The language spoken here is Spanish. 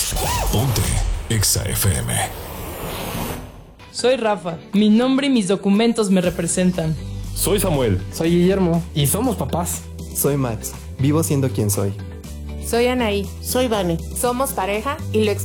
Ponte Exa FM. Soy Rafa. Mi nombre y mis documentos me representan. Soy Samuel. Soy Guillermo. Y somos papás. Soy Max. Vivo siendo quien soy. Soy Anaí. Soy Vane. Somos pareja y lo